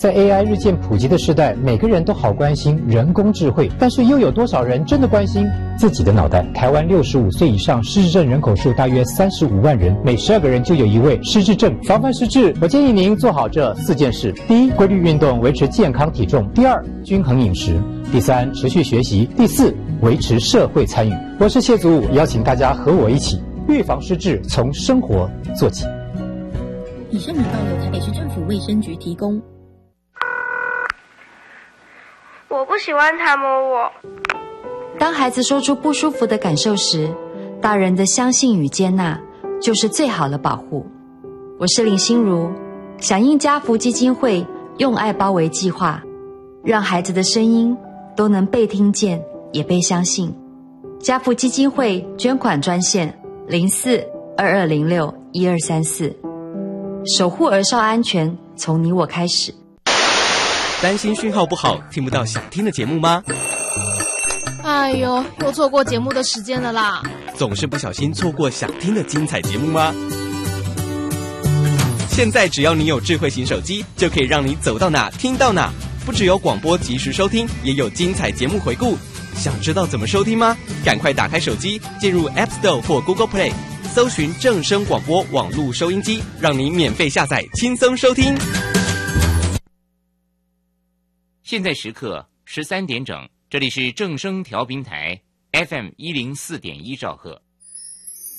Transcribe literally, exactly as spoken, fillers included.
在 A I 日渐普及的时代，每个人都好关心人工智慧，但是又有多少人真的关心自己的脑袋？台湾六十五岁以上失智症人口数大约三十五万人，每十二个人就有一位失智症。防范失智，我建议您做好这四件事：第一，规律运动，维持健康体重；第二，均衡饮食；第三，持续学习；第四，维持社会参与。我是谢祖武，邀请大家和我一起预防失智，从生活做起。 以上广告由台北市政府卫生局提供。 我不喜欢他摸我。 当孩子说出不舒服的感受时，大人的相信与接纳就是最好的保护。我是林心如，响应家福基金会用爱包围计划，让孩子的声音都能被听见也被相信。家福基金会捐款专线零四二二零六一二三四，守护儿少安全，从你我开始。 担心讯号不好，听不到想听的节目吗？ 哎呦，又错过节目的时间了啦！ 总是不小心错过想听的精彩节目吗？现在只要你有智慧型手机，就可以让你走到哪听到哪，不只有广播及时收听，也有精彩节目回顾。想知道怎么收听吗？赶快打开手机，进入 App Store 或 Google Play， 搜寻正声广播网络收音机，让你免费下载，轻松收听。 现在时刻十三点整，这里是正声调频台 F M 一零四点一兆赫。